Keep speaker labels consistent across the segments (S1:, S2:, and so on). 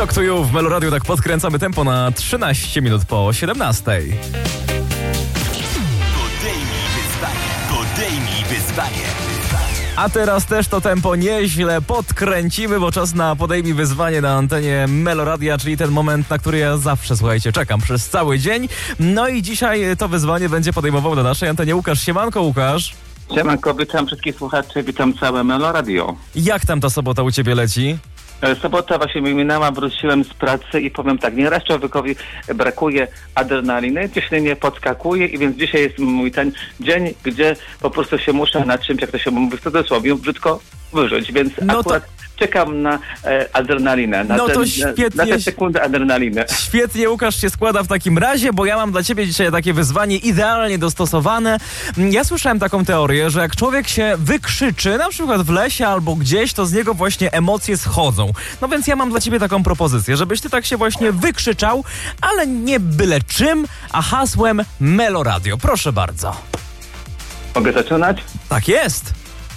S1: Talk to You w Meloradiu, tak podkręcamy tempo na 13 minut po 17.
S2: Podejmij wyzwanie.
S1: A teraz też to tempo nieźle podkręcimy, bo czas na Podejmij wyzwanie na antenie Meloradia, czyli ten moment, na który ja zawsze, słuchajcie, czekam przez cały dzień. No i dzisiaj to wyzwanie będzie podejmował na naszej antenie Łukasz. Siemanko, Łukasz.
S3: Siemanko, witam wszystkich słuchaczy, witam całe Meloradio.
S1: Jak tam ta sobota u ciebie leci?
S3: Sobota właśnie mi minęła, wróciłem z pracy i powiem tak, nieraz człowiekowi brakuje adrenaliny, ciśnienie podskakuje i więc dzisiaj jest mój ten dzień, gdzie po prostu się muszę na czymś, jak to się mówi w cudzysłowie, brzydko wyżyć, więc
S1: No
S3: akurat czekam na adrenalinę, na tę sekundę adrenaliny.
S1: Świetnie, Łukasz się składa w takim razie, bo ja mam dla ciebie dzisiaj takie wyzwanie idealnie dostosowane. Ja słyszałem taką teorię, że jak człowiek się wykrzyczy, na przykład w lesie albo gdzieś, to z niego właśnie emocje schodzą. No więc ja mam dla ciebie taką propozycję, żebyś ty tak się właśnie wykrzyczał, ale nie byle czym, a hasłem Meloradio. Proszę bardzo.
S3: Mogę zaczynać?
S1: Tak jest.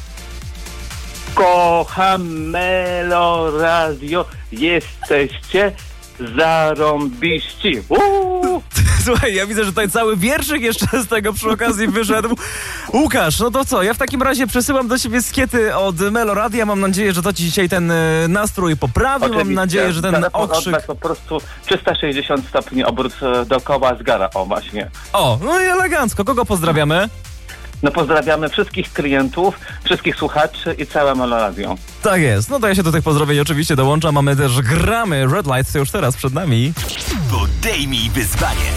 S3: Kocham Meloradio, jesteście zarąbiści.
S1: Słuchaj, ja widzę, że tutaj cały wierszyk jeszcze z tego przy okazji wyszedł. Łukasz, no to co? Ja w takim razie przesyłam do ciebie skiety od Meloradia. Mam nadzieję, że to ci dzisiaj ten nastrój poprawi.
S3: Oczywiście.
S1: Mam nadzieję, że ten okrzyk...
S3: Po prostu 360 stopni obrót dookoła zgara. O, właśnie.
S1: O, no i elegancko. Kogo pozdrawiamy?
S3: No pozdrawiamy wszystkich klientów, wszystkich słuchaczy i całe Meloradio.
S1: Tak jest. No to ja się do tych pozdrowień oczywiście dołączam. Mamy też gramy Red Lights już teraz przed nami.
S2: Podejmij wyzwanie.